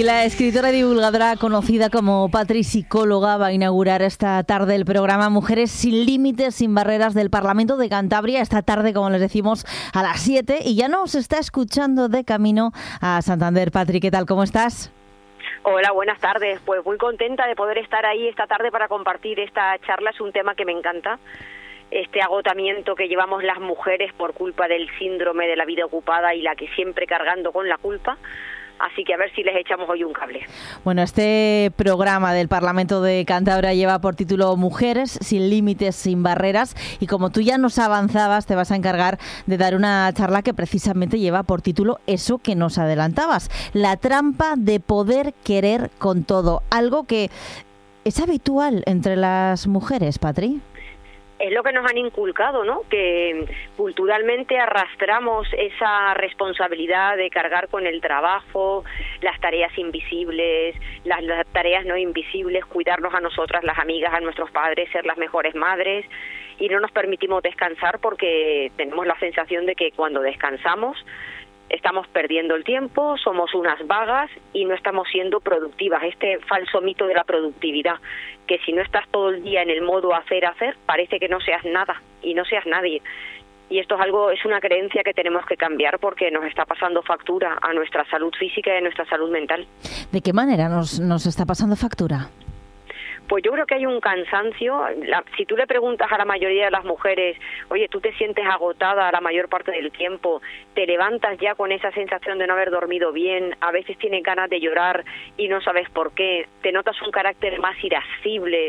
la escritora y divulgadora conocida como Patri Psicóloga va a inaugurar esta tarde el programa Mujeres sin Límites, sin Barreras del Parlamento de Cantabria. Esta tarde, como les decimos, a las 7. Y ya nos está escuchando de camino a Santander. Patri, ¿qué tal? ¿Cómo estás? Hola, buenas tardes. Pues muy contenta de poder estar ahí esta tarde para compartir esta charla. Es un tema que me encanta. Este agotamiento que llevamos las mujeres por culpa del síndrome de la vida ocupada y la que siempre cargando con la culpa. Así que a ver si les echamos hoy un cable. Bueno, este programa del Parlamento de Cantabria lleva por título Mujeres sin Límites, sin Barreras, y como tú ya nos avanzabas, te vas a encargar de dar una charla que precisamente lleva por título eso que nos adelantabas, la trampa de poder querer con todo, algo que es habitual entre las mujeres, Patri. Es lo que nos han inculcado, ¿no? Que culturalmente arrastramos esa responsabilidad de cargar con el trabajo, las tareas invisibles, las tareas no invisibles, cuidarnos a nosotras, las amigas, a nuestros padres, ser las mejores madres, y no nos permitimos descansar porque tenemos la sensación de que cuando descansamos estamos perdiendo el tiempo, somos unas vagas y no estamos siendo productivas. Este falso mito de la productividad, que si no estás todo el día en el modo hacer, parece que no seas nada y no seas nadie. Y esto es una creencia que tenemos que cambiar porque nos está pasando factura a nuestra salud física y a nuestra salud mental. ¿De qué manera nos está pasando factura? Pues yo creo que hay un cansancio. Si tú le preguntas a la mayoría de las mujeres, oye, ¿tú te sientes agotada la mayor parte del tiempo? ¿Te levantas ya con esa sensación de no haber dormido bien? A veces tienes ganas de llorar y no sabes por qué. ¿Te notas un carácter más irascible?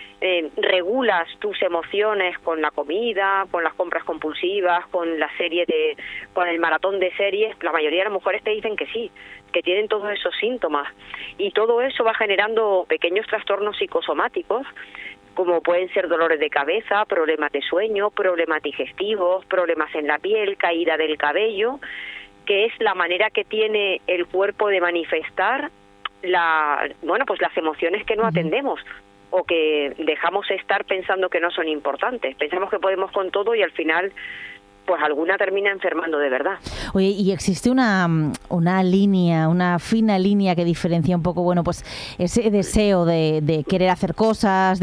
Regulas tus emociones con la comida, con las compras compulsivas, con con el maratón de series. La mayoría de las mujeres te dicen que sí, que tienen todos esos síntomas, y todo eso va generando pequeños trastornos psicosomáticos, como pueden ser dolores de cabeza, problemas de sueño, problemas digestivos, problemas en la piel, caída del cabello, que es la manera que tiene el cuerpo de manifestar las emociones que no atendemos o que dejamos estar pensando que no son importantes. Pensamos que podemos con todo y al final pues alguna termina enfermando de verdad. Oye, y existe una línea, una fina línea que diferencia un poco, bueno, pues ese deseo de querer hacer cosas,